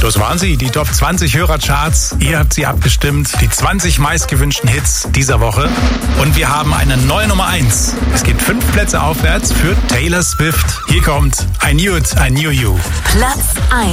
Das waren sie, die Top 20 Hörercharts. Ihr habt sie abgestimmt. Die 20 meistgewünschten Hits dieser Woche. Und wir haben eine neue Nummer 1. Es geht 5 Plätze aufwärts für Taylor Swift. Hier kommt I Knew It, I Knew You. Platz 1.